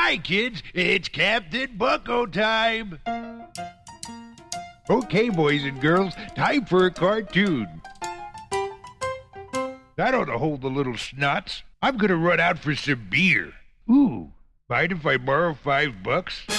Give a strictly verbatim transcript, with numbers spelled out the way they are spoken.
Hi, kids. It's Captain Bucko time. Okay, boys and girls, time for a cartoon. That ought to hold the little snots. I'm gonna run out for some beer. Ooh, mind if I borrow five bucks?